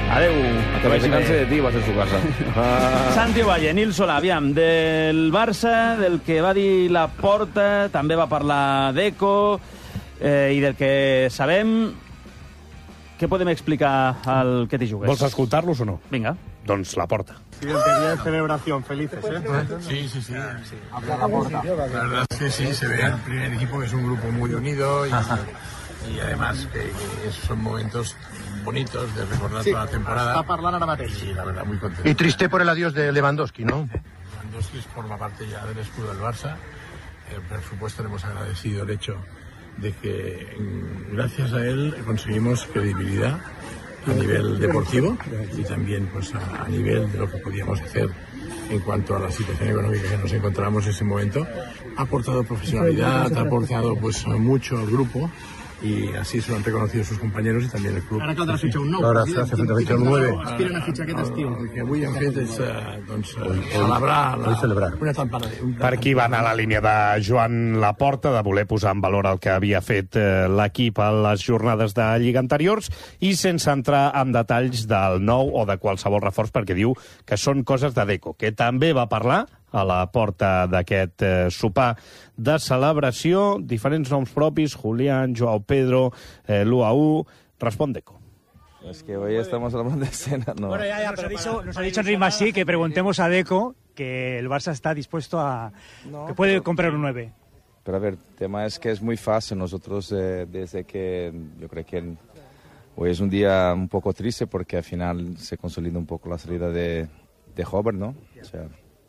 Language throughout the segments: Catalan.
Adeu. Que vagi cansar de ti, va a ser su casa. Santi Ovalle, Nil Solà, aviam, del Barça, del que va dir Laporta, també va parlar Deco, i del que sabem... Què podem explicar al que t'hi jugues? Vols escoltar-los o no? Vinga. Doncs Laporta. Siguiente día de celebración, felices, ¿eh? Sí. Habla Laporta. La verdad es que sí, se ve el primer equipo que es un grupo muy unido y además que son momentos bonitos de recordar toda la temporada. Está parlant ara mateix. Y la verdad muy contento. Y triste por el adiós de Lewandowski, ¿no? Lewandowski forma parte ya del escudo del Barça. Por supuesto, le hemos agradecido el hecho de que gracias a él conseguimos credibilidad a nivel deportivo y también pues a nivel de lo que podíamos hacer en cuanto a la situación económica que nos encontramos en ese momento. Ha aportado profesionalidad, ha aportado pues mucho al grupo y así se lo han reconocido sus compañeros y també el club. Ara caldrà fitxar un nou. Ara s'ha fet fitxar un 9. Aspiren a fitxar aquest estiu. El que avui hem fet és celebrar una temporada. Per aquí va anar la línia de Joan Laporta, de voler posar en valor el que havia fet l'equip a les jornades de Lliga anteriors i sense entrar en detalls del nou o de qualsevol reforç, perquè diu que són coses de Deco, que també va parlar a la porta d'aquest sopar de celebració, diferents noms propis, Julián, Joao Pedro, l'UAU. Respon Deco. Es que hoy estamos hablando de escena, no. Bueno, ya, pero nos ha dicho Enric Masí que preguntemos a Deco que el Barça está dispuesto a... No, que puede comprar un 9. Pero a ver, el tema es que es muy fácil. Nosotros, desde que yo creo que hoy es un día un poco triste porque al final se consolida un poco la salida de Hover, ¿no? O sea,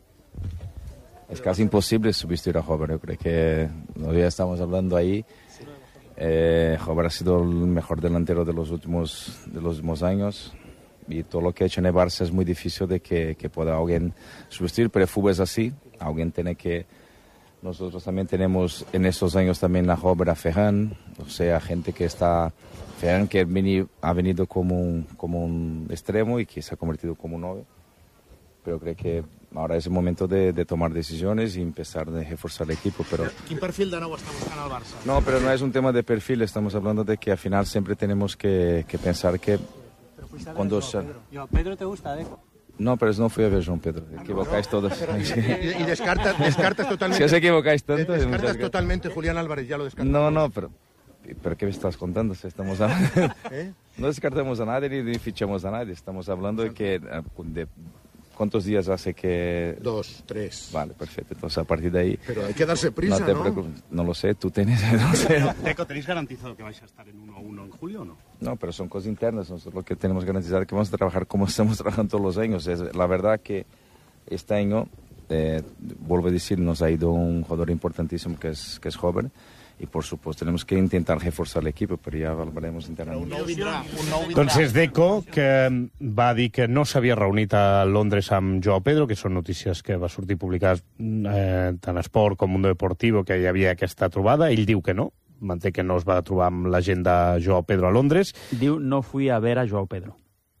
es casi imposible sustituir a Hover. Yo creo que hoy ya estamos hablando ahí. Hover ha sido el mejor delantero de los últimos años y todo lo que ha hecho en el Barça es muy difícil de que pueda alguien sustituir, pero el fútbol es así. Alguien tiene que... Nosotros también tenemos en estos años también a Hover, a Ferran, o sea, gente que está... Ferran que ha venido como un extremo y que se ha convertido como un 9. Pero creo que ahora es el momento de tomar decisiones y empezar a reforzar el equipo. Pero... Quin perfil de nou està buscant el Barça? No, pero no es un tema de perfil, estamos hablando de que al final siempre tenemos que pensar que... Cuando Joao Pedro te gusta, Deco. No, pero no fui a ver Joan Pedro, equivocáis todos. Y descartas totalmente... Si os equivocáis tanto... Descartas totalmente Julián Álvarez, ya lo descartas. No, pero ¿qué me estás contando? Si estamos hablando... No descartamos a nadie ni fichamos a nadie, estamos hablando de que... ¿Cuántos días hace que...? 2, 3. Vale, perfecto. Entonces, a partir de ahí... Pero hay que darse prisa, no te preocupes. No lo sé, tú tienes... No sé. Deco, ¿tenéis garantizado que vais a estar en 1-1 en julio o no? No, pero son cosas internas. Nosotros lo que tenemos garantizado es que vamos a trabajar como estamos trabajando todos los años. La verdad que este año, vuelvo a decir, nos ha ido un jugador importantísimo que es Hover. I, por supuesto, tenemos que intentar reforzar l'equip, però ja hablaremos internament. Doncs és Deco, que va dir que no s'havia reunit a Londres amb Joao Pedro, que són notícies que va sortir publicades tant a Esport com Mundo Deportivo, que hi havia aquesta trobada. Ell diu que no, manté que no es va trobar amb la gent de Joao Pedro a Londres. Diu, no fui a ver a Joao Pedro.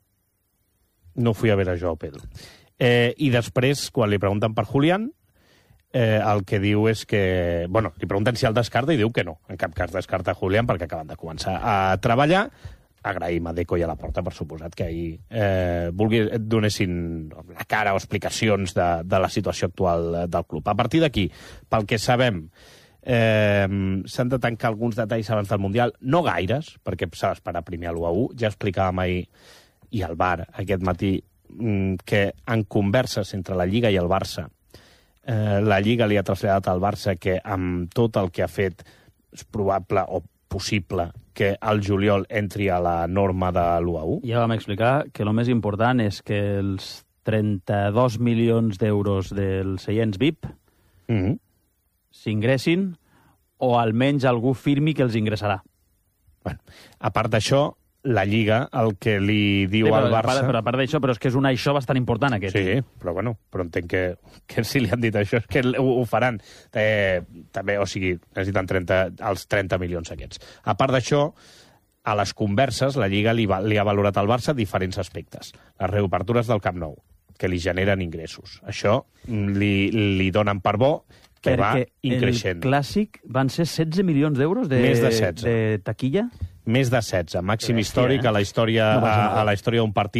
No fui a ver a Joao Pedro. I després, quan li pregunten per Julián, el que diu és que... Bueno, li pregunten si el descarta i diu que no. En cap cas descarta Julián perquè acaben de començar a treballar. Agraïm a Deco i a Laporta, per suposat, que ahir donessin la cara o explicacions de la situació actual del club. A partir d'aquí, pel que sabem, s'han de tancar alguns detalls abans del Mundial. No gaires, perquè s'ha d'esperar primer a l'1-1. Ja explicàvem ahir, i al bar aquest matí, que en converses entre la Lliga i el Barça, la Lliga li ha traslladat al Barça que amb tot el que ha fet és probable o possible que el juliol entri a la norma de l'1-1. Ja vam explicar que el més important és que els 32 milions d'euros dels seients VIP s'ingressin o almenys algú firmi que els ingressarà. Bueno, a part d'això, la Lliga, el que li diu al Barça... Però a part d'això, però és que és un això bastant important, aquest. Sí, però bueno, però entenc que si li han dit això és que ho faran. També, o sigui, necessiten els 30 milions aquests. A part d'això, a les converses, la Lliga li ha valorat al Barça diferents aspectes. Les reobertures del Camp Nou, que li generen ingressos. Això li donen per bo que va increixent. Perquè el Clàssic van ser 16 milions d'euros de taquilla? Més de 16, màxim històric a la història d'un partit